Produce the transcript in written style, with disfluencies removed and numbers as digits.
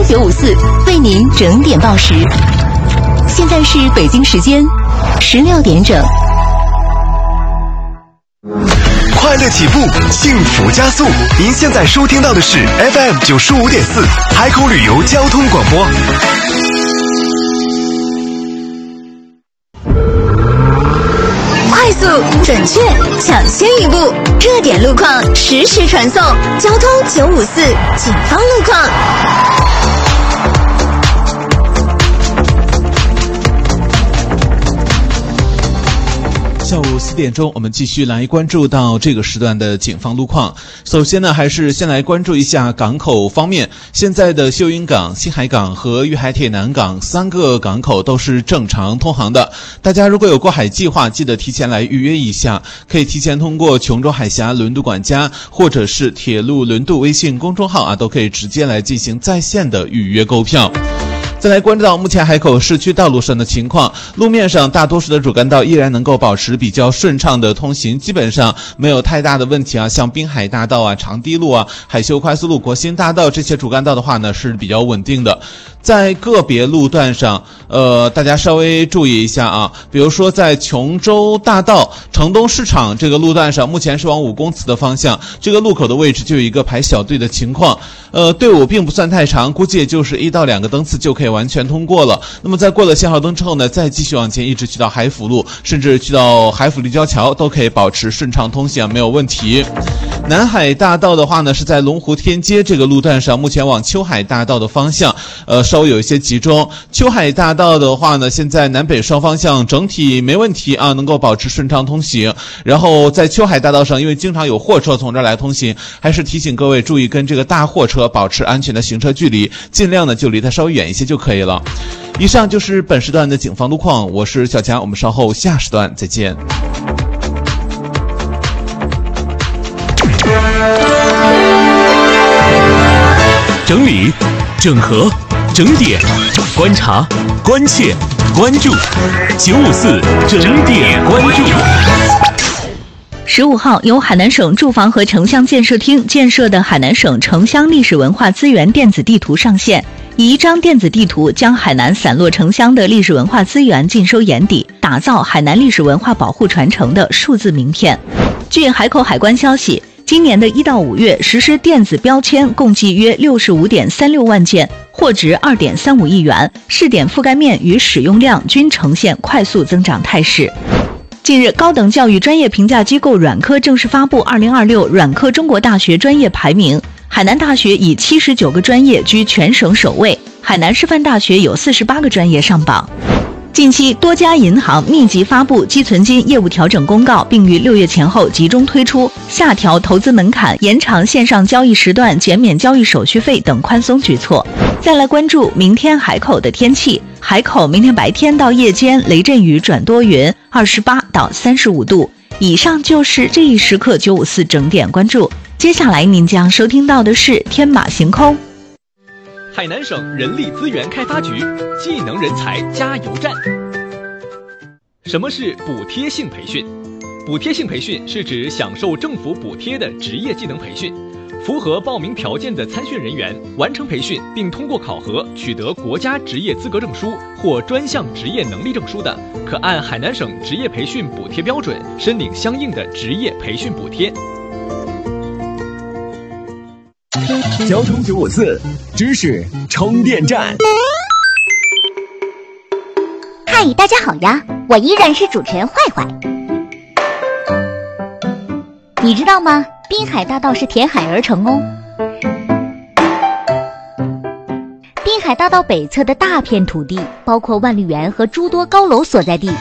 954为您整点报时。现在是北京时间16点整。 快乐起步，幸福加速。您现在收听到的是 FM 95.4海口旅游交通广播。 快速、准确、抢先一步，热点路况实时传送。交通954警方路况。 下午4点钟，我们继续来关注到这个时段的警方路况。首先呢，还是先来关注一下港口方面。现在的秀云港、新海港和粤海铁南港3个港口都是正常通航的。大家如果有过海计划，记得提前来预约一下，可以提前通过琼州海峡轮渡管家或者是铁路轮渡微信公众号都可以直接来进行在线的预约购票。再来关注到目前海口市区道路上的情况，路面上大多数的主干道依然能够保持比较顺畅的通行，基本上没有太大的问题像滨海大道长堤路海修快速路、国新大道这些主干道的话呢是比较稳定的。在个别路段上大家稍微注意一下比如说在琼州大道城东市场这个路段上，目前是往5公祠的方向，这个路口的位置就有一个排小队的情况，队伍并不算太长，估计也就是1到2个灯次就可以完全通过了。那么在过了信号灯之后呢，再继续往前一直去到海辅路，甚至去到海辅立交桥都可以保持顺畅通行没有问题。南海大道的话呢，是在龙湖天街这个路段上，目前往秋海大道的方向稍微有一些集中。秋海大道的话呢，现在南北双方向整体没问题能够保持顺畅通行。然后在秋海大道上，因为经常有货车从这儿来通行，还是提醒各位注意跟这个大货车保持安全的行车距离，尽量呢就离它稍微远一些就可以了。以上就是本时段的警方路况，我是小强，我们稍后下时段再见。 整理、整合、整点、观察、关切、关注，954整点关注。 15号，由海南省住房和城乡建设厅建设的海南省城乡历史文化资源电子地图上线，以一张电子地图将海南散落城乡的历史文化资源尽收眼底，打造海南历史文化保护传承的数字名片。据海口海关消息，今年的1到5月实施电子标签共计约65.36万件，货值2.35亿元，试点覆盖面与使用量均呈现快速增长态势。近日，高等教育专业评价机构软科正式发布2026软科中国大学专业排名，海南大学以79个专业居全省首位，海南师范大学有48个专业上榜。近期，多家银行密集发布积存金业务调整公告，并于6月前后集中推出下调投资门槛、延长线上交易时段、减免交易手续费等宽松举措。再来关注明天海口的天气，海口明天白天到夜间雷阵雨转多云，28到35度。以上就是这一时刻954整点关注。接下来您将收听到的是天马行空。 海南省人力资源开发局技能人才加油站。什么是补贴性培训？补贴性培训是指享受政府补贴的职业技能培训。符合报名条件的参训人员完成培训并通过考核取得国家职业资格证书或专项职业能力证书的，可按海南省职业培训补贴标准申领相应的职业培训补贴。 交通954知识充电站。 嗨，大家好呀，我依然是主持人坏坏。你知道吗？滨海大道是填海而成哦。滨海大道北侧的大片土地，包括万绿园和诸多高楼所在地，